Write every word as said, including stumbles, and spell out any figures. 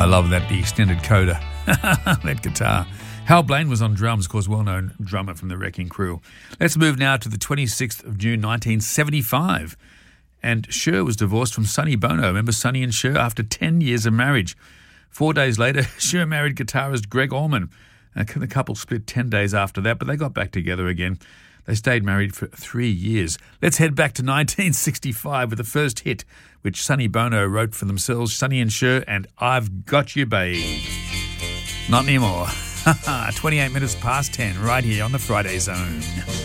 love that, the extended coda, that guitar. Hal Blaine was on drums, of course, well-known drummer from the Wrecking Crew. Let's move now to the twenty-sixth of June, nineteen seventy-five. And Cher was divorced from Sonny Bono. Remember Sonny and Cher after ten years of marriage? Four days later, Cher married guitarist Greg Allman. The couple split ten days after that, but they got back together again. They stayed married for three years. Let's head back to nineteen sixty-five with the first hit, which Sonny Bono wrote for themselves, Sonny and Cher, and I've Got You, Babe. Not anymore. twenty-eight minutes past ten, right here on the Friday Zone.